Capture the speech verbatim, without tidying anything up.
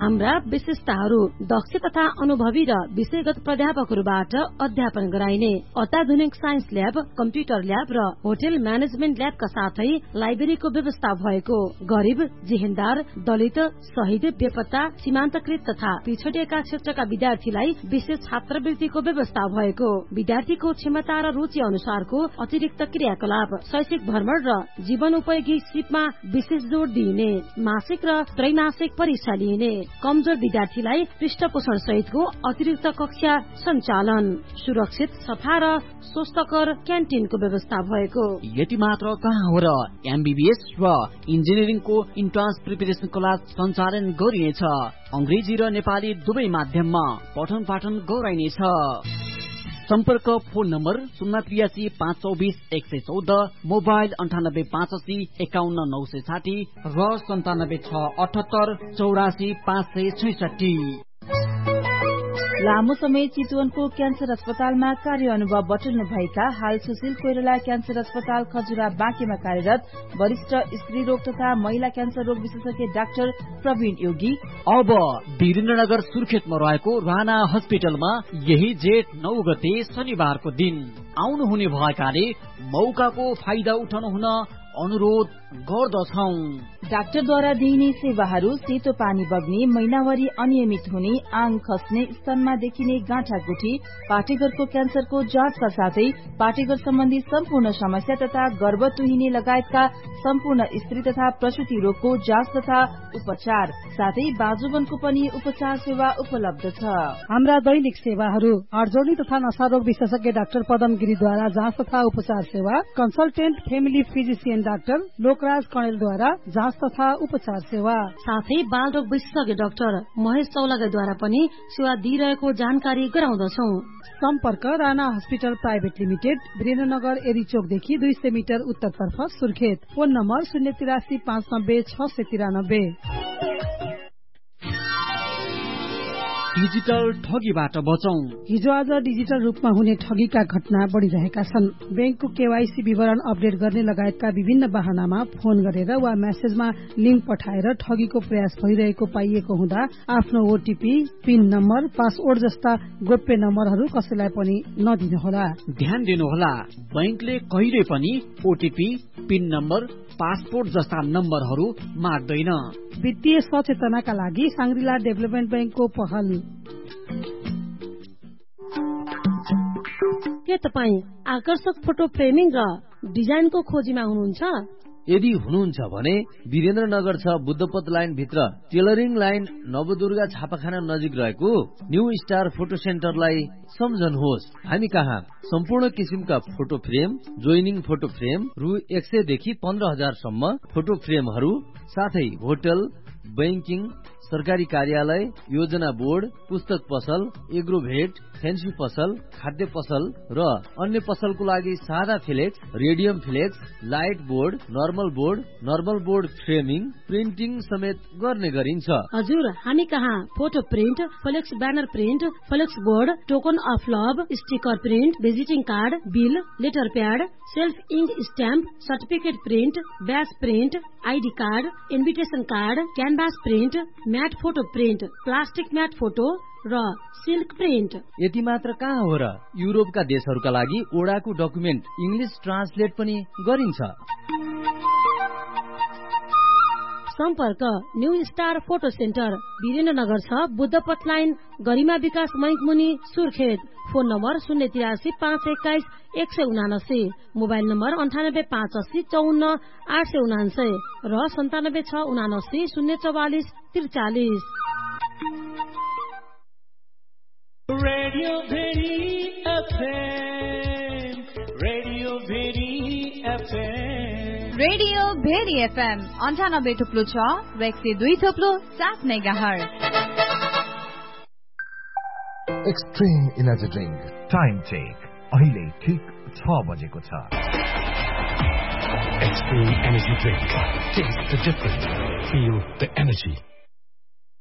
हाम्रा विशेषताहरू दक्ष तथा अनुभवी र विषयगत प्राध्यापकहरूबाट अध्यापन गराइने अत्याधुनिक साइन्स ल्याब, कम्प्युटर ल्याब र होटल म्यानेजमेन्ट ल्याबका साथै लाइब्रेरीको व्यवस्था भएको, गरिब, जेहेन्दार, दलित, शहीद, बेपत्ता, सीमान्तकृत तथा पिछडिएका क्षेत्रका विद्यार्थीलाई विशेष छात्रवृत्तिको व्यवस्था भएको, विद्यार्थीको क्षमता र रुचि अनुसारको अतिरिक्त क्रियाकलाप, शैक्षिक भ्रमण र जीवन उपयोगी सिपमा विशेष जोड़ दिइने, मासिक र त्रैमासिक परीक्षा लिइने, कमजोर विद्यार्थीलाई पृष्ठपोषण सहितको अतिरिक्त कक्षा सञ्चालन, सुरक्षित, सफा र स्वस्थकर क्यान्टिनको व्यवस्था भएको। यति मात्र कहाँ हो र एमबीबीएस र इन्जिनियरिङको इन्ट्रान्स प्रिपरेसन क्लास सञ्चालन गरिनेछ। अंग्रेजी र नेपाली दुवै माध्यममा पठन पाठन गराइनेछ। सम्पर्क फोन नम्बर शून्य त्रियासी पाँच चौबिस एक सय चौध, मोबाइल अन्ठानब्बे पाँच अस्सी एकाउन्न नौ सय साठी र सन्तानब्बे छ अठहत्तर चौरासी पाँच सय छैसठी। लामो समय चितवनको क्यान्सर अस्पतालमा कार्य अनुभव बटुल्नु भएका हाल सुशील कोइराला क्यान्सर अस्पताल खजुरा बाँकेमा कार्यरत वरिष्ठ स्त्री रोग तथा महिला क्यान्सर रोग विशेषज्ञ डाक्टर प्रवीण योगी अब वीरेन्द्रनगर सुर्खेतमा रहेको राणा हस्पिटलमा यही जेठ नौ गते शनिबारको दिन आउनुहुने भएकाले मौकाको फाइदा उठाउनु हुन अनुरोध गर्दछौं। डाक्टरद्वारा दिइने सेवाहरू सेतो पानी बग्ने, महिनावारी अनियमित हुने, आङ खस्ने, स्तनमा देखिने गाँठागुठी, पाठेघरको क्यान्सरको जाँचका साथै पाठेघर सम्बन्धी सम्पूर्ण समस्या तथा गर्भ तुहिने लगायतका सम्पूर्ण स्त्री तथा प्रसूति रोगको जाँच तथा उपचार साथै बाजुबनको पनि उपचार सेवा उपलब्ध छ। हाम्रा दैनिक सेवाहरू हडजोडी तथा नशारोग विशेषज्ञ डाक्टर पदम गिरीद्वारा जाँच तथा उपचार सेवा, consultant family physician doctor Lokraj कणेलद्वारा जाँच तथा उपचार सेवा, साथै बालरोग विशेषज्ञ डाक्टर महेश चौलागाईद्वारा पनि सेवा दिइरहेको जानकारी गराउँदछौ। सम्पर्क Rana hospital private limited, Birendranagar एरीचोकदेखि दुई सय मिटर उत्तरतर्फ सुर्खेत। फोन नम्बर शून्य तिरासी पाँच नब्बे छ सय तिरानब्बे। डिजिटल ठगीबाट बचौं। हिजो आज डिजिटल रूपमा हुने ठगीका घटना बढ़िरहेका छन्। बैंकको केवाईसी विवरण अपडेट गर्ने लगायतका विभिन्न बहानामा फोन गरेर वा मेसेजमा लिंक पठाएर ठगीको प्रयास भइरहेको पाइएको हुँदा आफ्नो ओटीपी, पिन नम्बर, पासवर्ड जस्ता गोप्य नम्बरहरू कसैलाई पनि नदिनुहोला। ध्यान दिनुहोला, बैंकले कहिले पनि ओटीपी, पिन नम्बर, पासपोर्ट जस्ता नम्बरहरू माग्दैन। वित्तीय सचेतनाका लागि सांग्रिला डेभलपमेन्ट बैंकको पहल। के तपाईँ आकर्षक फोटो फ्रेमिङ र डिजाइनको खोजीमा हुनुहुन्छ? यदि हुनुहुन्छ भने वीरेन्द्रनगर छ बुद्धपथ लाइन भित्र टेलरिङ लाइन नवदुर्गा छापाखाना नजिक रहेको न्यू स्टार फोटो सेन्टरलाई सम्झनुहोस्। हामी कहाँ सम्पूर्ण किसिमका photo frame, joining photo frame रु एक सय देखि पन्ध्र हजार सम्म फोटो फ्रेमहरू, साथै होटल, बैंकिङ, सरकारी कार्यालय, योजना बोर्ड, पुस्तक पसल, एग्रो भेट, फेन्सी पसल, खाद्य पसल र अन्य पसलको लागि सादा flex, radium flex, light board, normal board, normal board framing, printing समेत गर्ने गरिन्छ। हजुर, हामी कहाँ photo print, flex banner print, flex board, token of love, sticker print, visiting card, bill, letter pad, self ink stamp, certificate print, ब्याज print, ID card, invitation card, canvas print, mat photo print, plastic mat photo र silk print. यति मात्र कहाँ हो र युरोपका देशहरूका लागि ओडाको document English translate पनि गरिन्छ। सम्पर्क new star photo centre, Birendranagar छ बुद्धपथ लाइन, गरिमा विकास बैंक मुनि, सुर्खेत। फोन नम्बर शून्य तिरासी पाँच एक्काइस एक सय उनासी, मोबाइल नम्बर अन्ठानब्बे पाँच अस्सी चौन्न आठ सय उनान्सय र सन्तानब्बे छ उनासी शून्य चौवालिस त्रिचालिस। Radio very FM, radio very FM, radio very FM अन्ठानब्बे थुप्लो छ र एक सय दुई थुप्लो सात megahertz. Extreme energy drink time check अहिले ठिक छ बजेको छ। Extreme Energy Drink. Taste the difference. Feel the energy.